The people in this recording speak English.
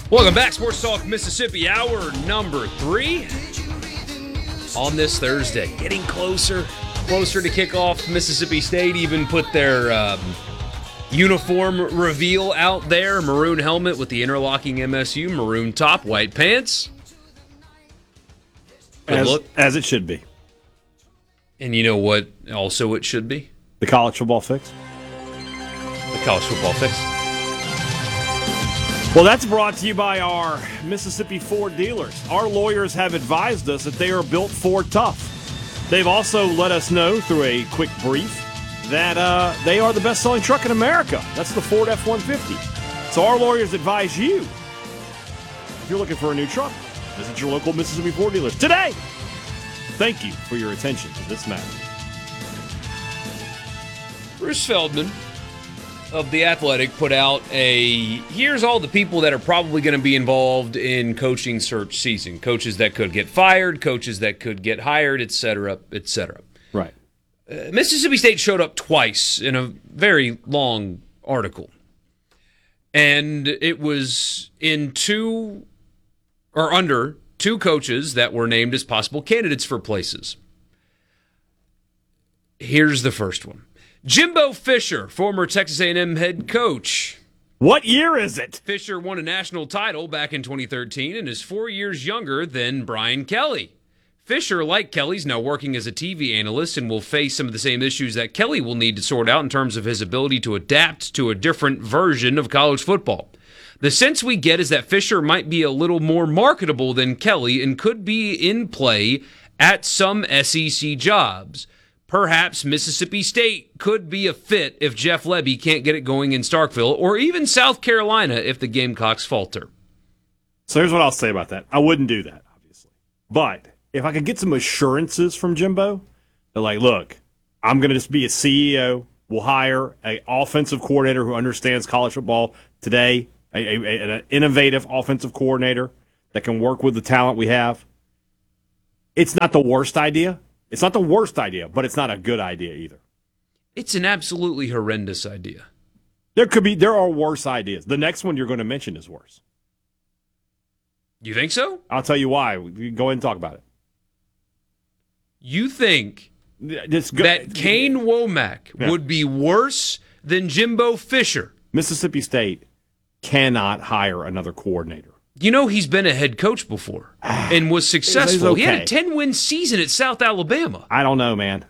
Welcome back, Sports Talk Mississippi, hour number 3 on this Thursday. Getting closer to kickoff. Mississippi State even put their uniform reveal out there. Maroon helmet with the interlocking MSU, maroon top, white pants. Good look. As it should be. And you know what also it should be? The college football fix. The college football fix. Well, that's brought to you by our Mississippi Ford dealers. Our lawyers have advised us that they are built Ford tough. They've also let us know through a quick brief that they are the best-selling truck in America. That's the Ford F-150. So our lawyers advise you, if you're looking for a new truck, visit your local Mississippi Ford dealers today. Thank you for your attention to this matter. Bruce Feldman of The Athletic put out here's all the people that are probably going to be involved in coaching search season. Coaches that could get fired, coaches that could get hired, et cetera, et cetera. Right. Mississippi State showed up twice in a very long article. And it was in under two coaches that were named as possible candidates for places. Here's the first one. Jimbo Fisher, former Texas A&M head coach. What year is it? Fisher won a national title back in 2013 and is 4 years younger than Brian Kelly. Fisher, like Kelly, is now working as a TV analyst and will face some of the same issues that Kelly will need to sort out in terms of his ability to adapt to a different version of college football. The sense we get is that Fisher might be a little more marketable than Kelly and could be in play at some SEC jobs. Perhaps Mississippi State could be a fit if Jeff Lebby can't get it going in Starkville, or even South Carolina if the Gamecocks falter. So here's what I'll say about that. I wouldn't do that, obviously. But if I could get some assurances from Jimbo, they're like, look, I'm going to just be a CEO. We'll hire an offensive coordinator who understands college football today, an innovative offensive coordinator that can work with the talent we have. It's not the worst idea. It's not the worst idea, but it's not a good idea either. It's an absolutely horrendous idea. There are worse ideas. The next one you're going to mention is worse. You think so? I'll tell you why. Go ahead and talk about it. You think that Kane Womack would be worse than Jimbo Fisher? Mississippi State cannot hire another coordinator. You know he's been a head coach before and was successful. Okay. He had a 10-win season at South Alabama. I don't know, man.